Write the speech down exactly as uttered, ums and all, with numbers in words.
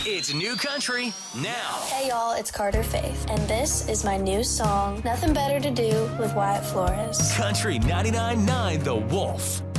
It's New Country now. Hey y'all, it's Carter Faith, and this is my new song, Nothing Better to Do with Wyatt Flores. Country ninety-nine point nine The Wolf.